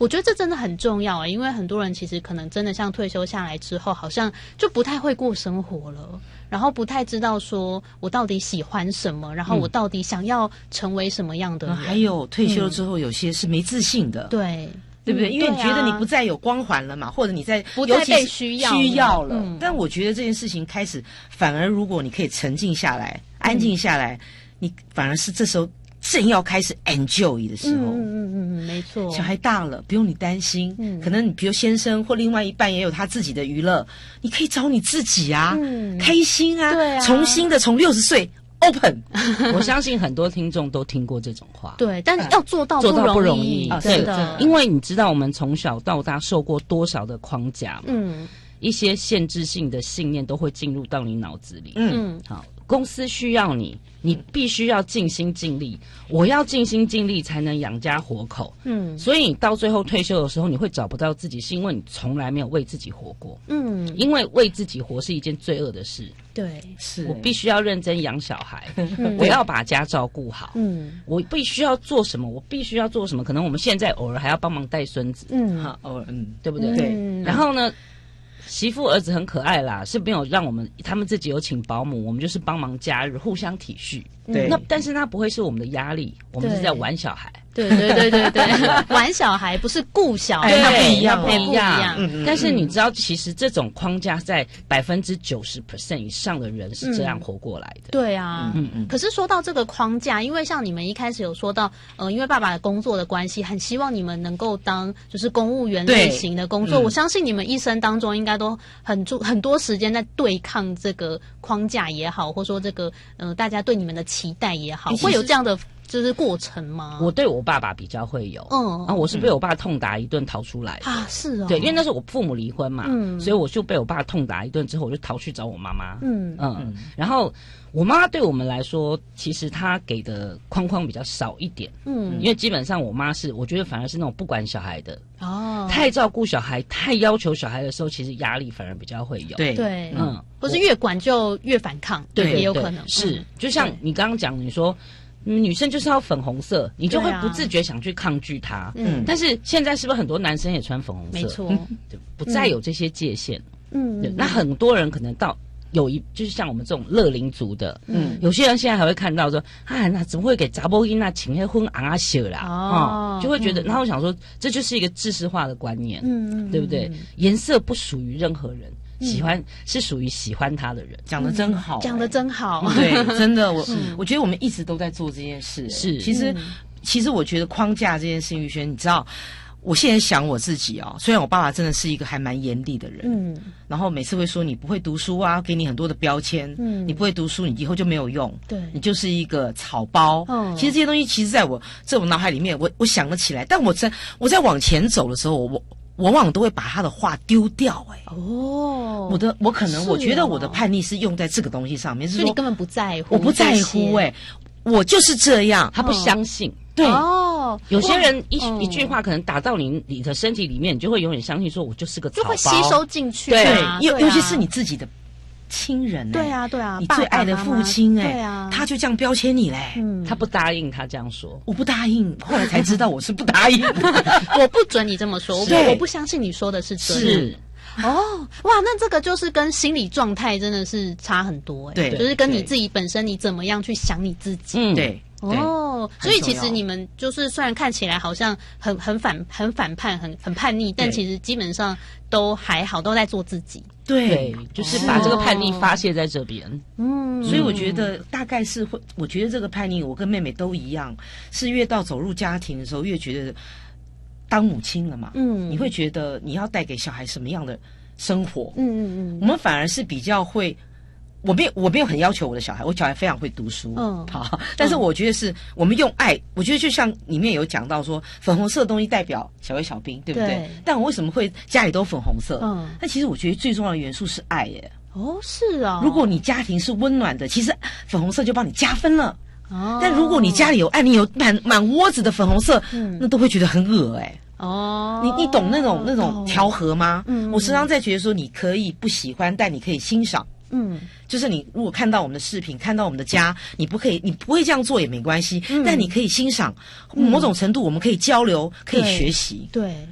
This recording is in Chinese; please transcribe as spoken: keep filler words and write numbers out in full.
我觉得这真的很重要啊，因为很多人其实可能真的像退休下来之后，好像就不太会过生活了，然后不太知道说我到底喜欢什么，然后我到底想要成为什么样的人。 还有退休之后，有些是没自信的， 嗯、对。 对不对？ 嗯、 因为你觉得你不再有光环了嘛，或者你在不再被需要需要了。 嗯、 但我觉得这件事情开始，反而如果你可以沉静下来、安静下来，嗯、你反而是这时候正要开始 enjoy 的时候。 嗯嗯嗯嗯，没错。 小孩大了，不用你担心。 嗯， 可能你比如先生或另外一半也有他自己的娱乐，你可以找你自己啊， 嗯、 开心啊， 对啊， 重新的从六十岁。open 我相信很多听众都听过这种话， 对，但是要做到做到不容易， 真的， 因为你知道我们从小到大受过多少的框架嘛，嗯，一些限制性的信念都会进入到你脑子里，嗯，好，公司需要你，你必须要尽心尽力，我要尽心尽力才能养家活口，嗯，所以你到最后退休的时候，你会找不到自己，是因为你从来没有为自己活过，嗯，因为为自己活是一件罪恶的事。 对， 是我必须要认真养小孩，嗯、我要把家照顾好，嗯，我必须要做什么，我必须要做什么，可能我们现在偶尔还要帮忙带孙子， 嗯，好，偶尔，嗯， 对不对？ 对、 嗯。然后呢，媳妇儿子很可爱啦，是没有让我们他们自己有请保姆，我们就是帮忙假日，互相体恤。 对， 那但是那不会是我们的压力，我们是在玩小孩。 对对对对对，玩小孩不是顾小孩， 它不一样， 不一样。 嗯嗯。但是你知道，其实这种框架在百分之九十 percent 以上的人是这样活过来的。 对啊，嗯嗯。可是说到这个框架，因为像你们一开始有说到，呃，因为爸爸的工作的关系，很希望你们能够当就是公务员类型的工作。我相信你们一生当中应该都很注很多时间在对抗这个框架也好，或说这个呃大家对你们的期待也好，会有这样的。就是过程吗？ 我对我爸爸比较会有，嗯，啊，我是被我爸痛打一顿逃出来的啊，是哦， 对，因为那时候我父母离婚嘛，嗯，所以我就被我爸痛打一顿之后，我就逃去找我妈妈，嗯嗯，然后我妈对我们来说，其实她给的框框比较少一点，嗯，因为基本上我妈是，我觉得反而是那种不管小孩的，哦，太照顾小孩、太要求小孩的时候，其实压力反而比较会有， 对对，嗯，不是越管就越反抗，对，也有可能是，就像你刚刚讲，你说。女生就是要粉红色，你就会不自觉想去抗拒它。嗯，但是现在是不是很多男生也穿粉红色？ 没错， 不再有这些界限。嗯，那很多人可能到有一就是像我们这种乐龄族的，嗯，有些人现在还会看到说，啊，那怎么会给查某囡仔请黑婚昂啊秀啦？哦，就会觉得，然后我想说，这就是一个知识化的观念，嗯，对不对？颜色不属于任何人。喜欢是属于喜欢他的人， 讲得真好、欸， 讲得真好， 对，真的，我我觉得我们一直都在做这件事、欸， 是， 其实、嗯、其实我觉得框架这件事情，玉轩，你知道，我现在想我自己哦，虽然我爸爸真的是一个还蛮严厉的人，嗯，然后每次会说你不会读书啊，给你很多的标签，嗯，你不会读书，你以后就没有用，对，你就是一个草包，嗯，其实这些东西，其实在我在我脑海里面，我我想得起来，但我在我在往前走的时候，我。我往往都会把他的话丢掉、欸，哎，哦，我的我可能我觉得我的叛逆是用在这个东西上面，是说你根本不在乎， 我不在乎、欸，哎，我就是这样， 他不相信，哦、 对， 哦， 有些人一、哦、一句话可能打到你你的身体里面，你就会永远相信说，我就是个草包， 就会吸收进去、 啊，对，尤、啊、尤其是你自己的。亲人、欸， 对啊，对啊， 你最爱的父亲、欸，哎， 对啊， 他就这样标签你嘞、欸， 嗯，他不答应，他这样说， 我不答应，后来才知道我是不答应， 我不准你这么说，我我不相信你说的是真的。 是哦，哇，那这个就是跟心理状态真的是差很多、欸， 对， 就是跟你自己本身你怎么样去想你自己， 嗯，对。 哦，所以其实你们就是虽然看起来好像很很反很反叛很很叛逆，但其实基本上都还好，都在做自己。 对， 就是把这个叛逆发泄在这边。 嗯，所以我觉得大概是会，我觉得这个叛逆，我跟妹妹都一样，是越到走入家庭的时候，越觉得当母亲了嘛，嗯，你会觉得你要带给小孩什么样的生活？嗯嗯嗯，我们反而是比较会。我没有，我没有很要求我的小孩，我小孩非常会读书，嗯，好，但是我觉得是我们用爱，我觉得就像里面有讲到说，粉红色的东西代表小薇小兵，对不对？对，但我为什么会家里都粉红色？嗯，但其实我觉得最重要的元素是爱耶。 哦，是啊、哦。 如果你家庭是温暖的，其实粉红色就帮你加分了。哦，但如果你家里有爱，你有满满窝子的粉红色，嗯，那都会觉得很恶哎。哦，你你懂那种那种调和吗？嗯，我时常在觉得说，你可以不喜欢，但你可以欣赏。嗯，就是你如果看到我们的视频，看到我们的家，你不可以，你不会这样做也没关系，嗯、但你可以欣赏，某种程度我们可以交流，可以学习。 对。对